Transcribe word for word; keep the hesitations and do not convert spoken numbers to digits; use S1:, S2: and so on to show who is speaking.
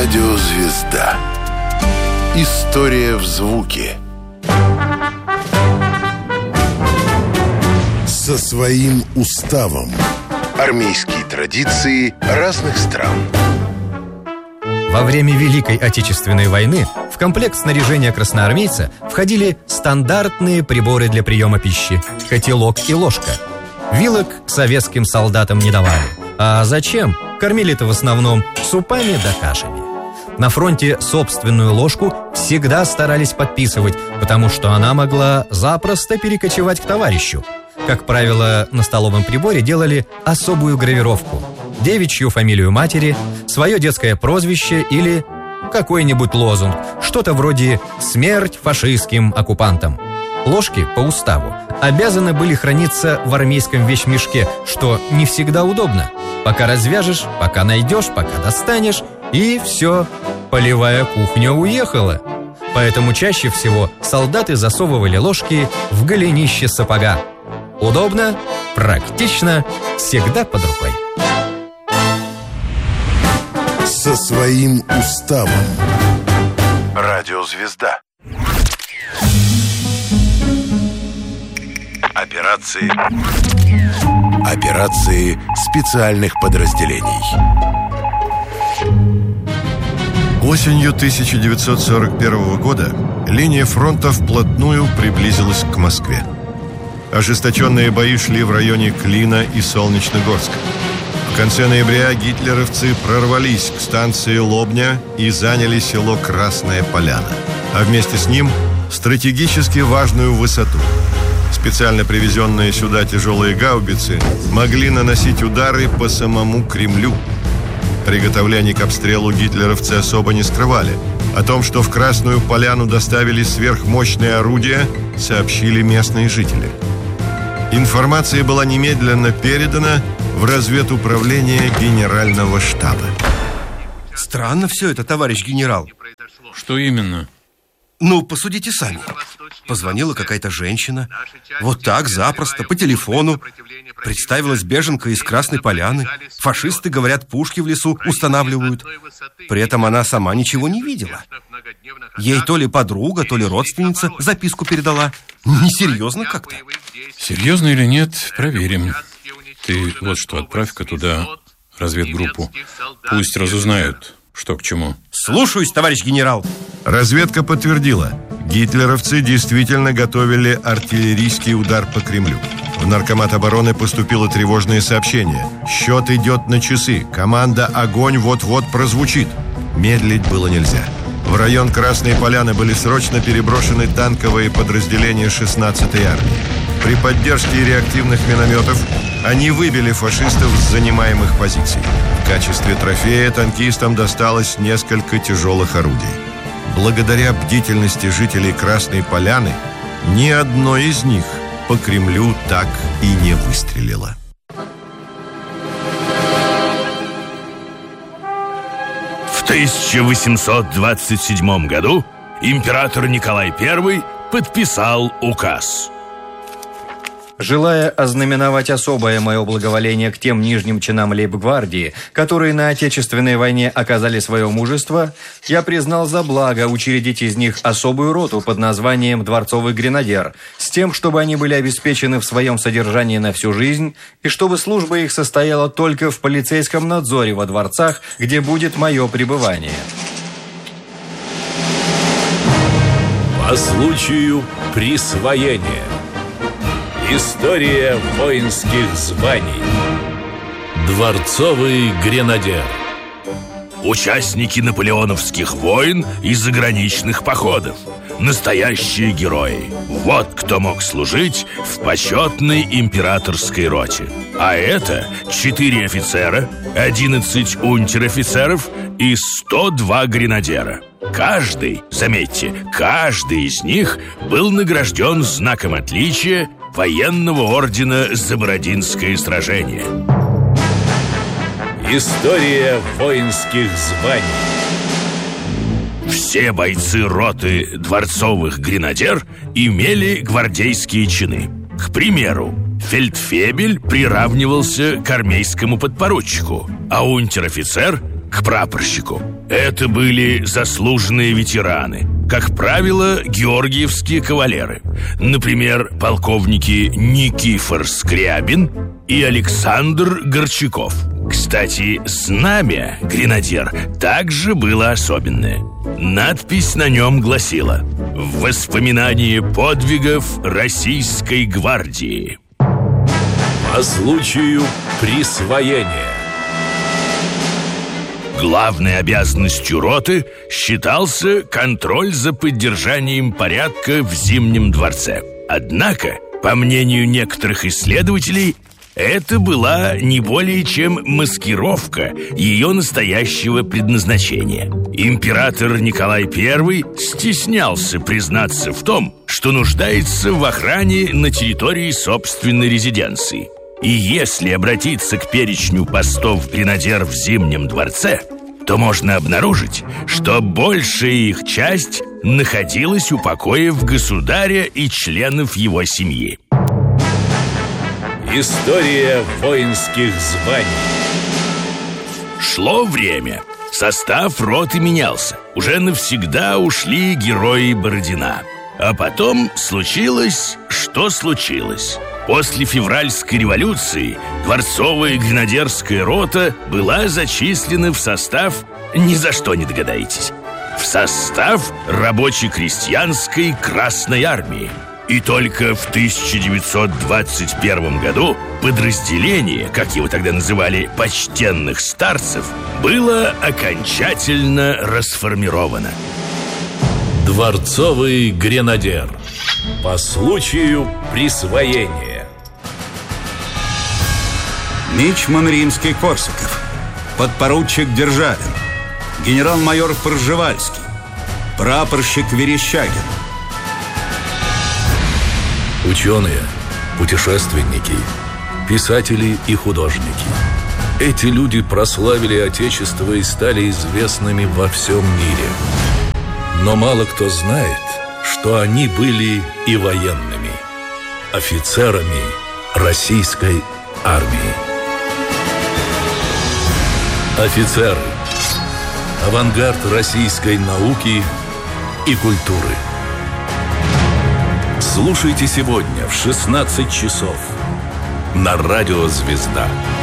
S1: Радиозвезда. История в звуке. Со своим уставом. Армейские традиции разных стран.
S2: Во время Великой Отечественной войны в комплект снаряжения красноармейца входили стандартные приборы для приема пищи – котелок и ложка. Вилок советским солдатам не давали. А зачем? Кормили-то в основном супами да кашами. На фронте собственную ложку всегда старались подписывать, потому что она могла запросто перекочевать к товарищу. Как правило, на столовом приборе делали особую гравировку: девичью фамилию матери, свое детское прозвище или какой-нибудь лозунг, что-то вроде «Смерть фашистским оккупантам». Ложки, по уставу, обязаны были храниться в армейском вещмешке, что не всегда удобно. Пока развяжешь, пока найдешь, пока достанешь, и все, полевая кухня уехала. Поэтому чаще всего солдаты засовывали ложки в голенище сапога. Удобно, практично, всегда под рукой.
S1: Со своим уставом. Радиозвезда. Операции. Операции специальных подразделений.
S3: Осенью тысяча девятьсот сорок первого года линия фронта вплотную приблизилась к Москве. Ожесточенные бои шли в районе Клина и Солнечногорска. В конце ноября гитлеровцы прорвались к станции Лобня и заняли село Красная Поляна, а вместе с ним стратегически важную высоту. Специально привезенные сюда тяжелые гаубицы могли наносить удары по самому Кремлю. Приготовление к обстрелу гитлеровцы особо не скрывали. О том, что в Красную Поляну доставили сверхмощные орудия, сообщили местные жители. Информация была немедленно передана в разведуправление Генерального штаба.
S4: Странно все это, товарищ генерал.
S5: Что именно?
S4: Ну, посудите сами. Позвонила какая-то женщина. Вот так, запросто, по телефону. Представилась беженка из Красной Поляны. Фашисты, говорят, пушки в лесу устанавливают. При этом она сама ничего не видела. Ей то ли подруга, то ли родственница записку передала. Несерьезно как-то.
S5: Серьезно или нет, проверим. Ты вот что, отправь-ка туда разведгруппу. Пусть разузнают, что к чему.
S4: Слушаюсь, товарищ генерал.
S3: Разведка подтвердила: гитлеровцы действительно готовили артиллерийский удар по Кремлю. В Наркомат обороны поступило тревожное сообщение: счет идет на часы, команда «Огонь» вот-вот прозвучит. Медлить было нельзя. В район Красной Поляны были срочно переброшены танковые подразделения шестнадцатой армии. При поддержке реактивных минометов они выбили фашистов с занимаемых позиций. В качестве трофея танкистам досталось несколько тяжелых орудий. Благодаря бдительности жителей Красной Поляны ни одно из них по Кремлю так и не выстрелило.
S6: В тысяча восемьсот двадцать седьмом году император Николай Первый подписал указ.
S2: Желая ознаменовать особое мое благоволение к тем нижним чинам лейб-гвардии, которые на Отечественной войне оказали свое мужество, я признал за благо учредить из них особую роту под названием «Дворцовый гренадер», с тем, чтобы они были обеспечены в своем содержании на всю жизнь, и чтобы служба их состояла только в полицейском надзоре во дворцах, где будет мое пребывание.
S7: По случаю присвоения. История воинских званий. Дворцовый гренадер.
S6: Участники наполеоновских войн и заграничных походов. Настоящие герои. Вот кто мог служить в почетной императорской роте. А это четыре офицера, одиннадцать унтер-офицеров и сто два гренадера. Каждый, заметьте, каждый из них был награжден знаком отличия военного ордена за Бородинское сражение.
S7: История воинских званий.
S6: Все бойцы роты дворцовых гренадер имели гвардейские чины. К примеру, фельдфебель приравнивался к армейскому подпоручику, а унтер-офицер – к прапорщику. Это были заслуженные ветераны, как правило, георгиевские кавалеры. Например, полковники Никифор Скрябин и Александр Горчаков. Кстати, знамя гренадер также было особенное. Надпись на нем гласила: «В воспоминании подвигов Российской гвардии».
S7: По случаю присвоения.
S6: Главной обязанностью роты считался контроль за поддержанием порядка в Зимнем дворце. Однако, по мнению некоторых исследователей, это была не более чем маскировка ее настоящего предназначения. Император Николай Первый стеснялся признаться в том, что нуждается в охране на территории собственной резиденции. И если обратиться к перечню постов гренадер в Зимнем дворце, то можно обнаружить, что большая их часть находилась у покоев государя и членов его семьи.
S7: История воинских званий.
S6: Шло время. Состав роты менялся. Уже навсегда ушли герои Бородина. А потом случилось, что случилось. После февральской революции дворцовая гренадерская рота была зачислена в состав, ни за что не догадаетесь, в состав рабоче-крестьянской Красной армии. И только в тысяча девятьсот двадцать первом году подразделение, как его тогда называли, почтенных старцев, было окончательно расформировано.
S7: Дворцовый гренадер. По случаю присвоения.
S8: Мичман Римский-Корсаков, подпоручик Державин, генерал-майор Пржевальский, прапорщик Верещагин.
S7: Ученые, путешественники, писатели и художники. Эти люди прославили Отечество и стали известными во всем мире. Но мало кто знает, что они были и военными, офицерами российской армии. Офицеры – авангард российской науки и культуры. Слушайте сегодня в шестнадцать часов на радио «Звезда».